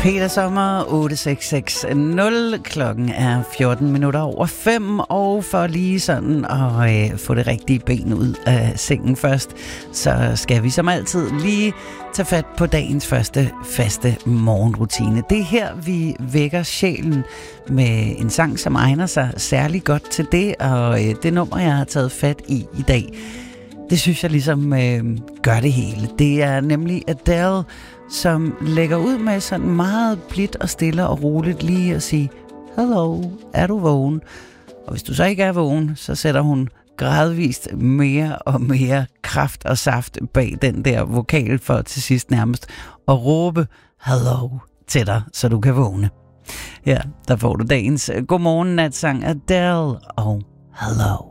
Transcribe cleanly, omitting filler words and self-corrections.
Peter Sommer, 8660. Klokken er 5:14, og for lige sådan at få det rigtige ben ud af sengen først, så skal vi som altid lige tage fat på dagens første faste morgenrutine. Det er her, vi vækker sjælen med en sang, som egner sig særlig godt til det, og det nummer, jeg har taget fat i dag, det synes jeg ligesom gør det hele. Det er nemlig Adele, som lægger ud med sådan meget blidt og stille og roligt lige at sige, hello, er du vågen? Og hvis du så ikke er vågen, så sætter hun gradvist mere og mere kraft og saft bag den der vokal for til sidst nærmest at råbe hello til dig, så du kan vågne. Ja, der får du dagens godmorgen natsang Adele og hello.